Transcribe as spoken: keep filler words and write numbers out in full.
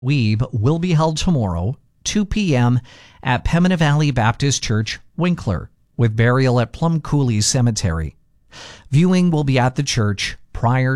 Weeb will be held tomorrow, two p.m. at Pemina Valley Baptist Church, Winkler, with burial at Plum Coulee Cemetery. Viewing will be at the church prior